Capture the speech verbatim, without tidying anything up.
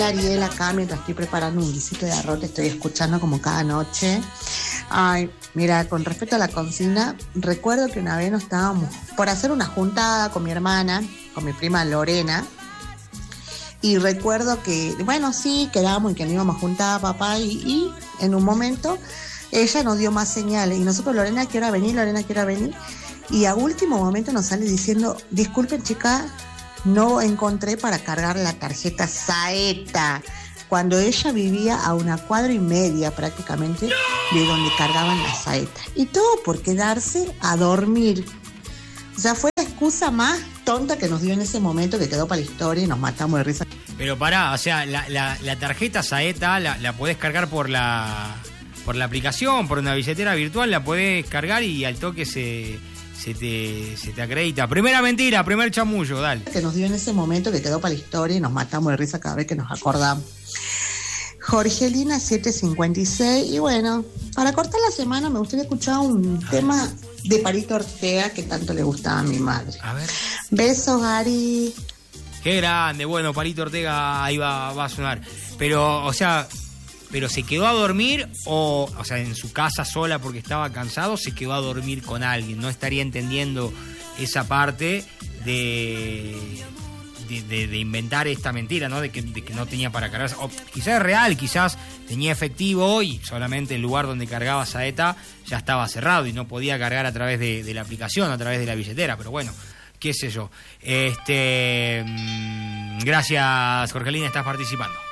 Ariel acá, mientras estoy preparando un guisito de arroz, te estoy escuchando como cada noche. Ay, mira, con respecto a la cocina, recuerdo que una vez nos estábamos por hacer una juntada con mi hermana, con mi prima Lorena, y recuerdo que, bueno, sí, quedamos y que nos íbamos a juntar, papá, y, y en un momento ella nos dio más señales, y nosotros, Lorena, quiero venir, Lorena, quiero venir, y a último momento nos sale diciendo, disculpen, chicas, no encontré para cargar la tarjeta Saeta, cuando ella vivía a una cuadra y media prácticamente de donde cargaban la Saeta. Y todo por quedarse a dormir. O sea, fue la excusa más tonta que nos dio en ese momento, que quedó para la historia y nos matamos de risa. Pero pará, o sea, la, la, la tarjeta Saeta la, la podés cargar por la, por la aplicación, por una billetera virtual, la podés cargar y al toque se... Se te, se te acredita. Primera mentira, primer chamullo, dale. Que nos dio en ese momento, que quedó para la historia y nos matamos de risa cada vez que nos acordamos. Jorgelina siete cincuenta y seis. Y bueno, para cortar la semana me gustaría escuchar un a tema ver. de Palito Ortega que tanto le gustaba a mi madre. A ver. Besos, Ari. Qué grande, bueno, Palito Ortega ahí va, va a sonar. Pero, o sea... ¿Pero se quedó a dormir o, o sea, en su casa sola porque estaba cansado, se quedó a dormir con alguien? No estaría entendiendo esa parte de, de, de, de inventar esta mentira, ¿no? De que, de que no tenía para cargar. O quizás es real, quizás tenía efectivo y solamente el lugar donde cargaba Saeta ya estaba cerrado y no podía cargar a través de, de la aplicación, a través de la billetera. Pero bueno, qué sé yo. Este, gracias, Jorgelina, estás participando.